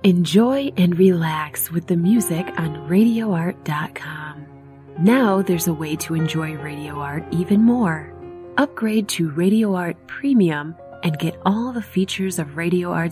Enjoy and relax with the music on RadioArt.com. Now there's a way to enjoy Radio Art even more. Upgrade to Radio Art Premium and get all the features of Radio Art's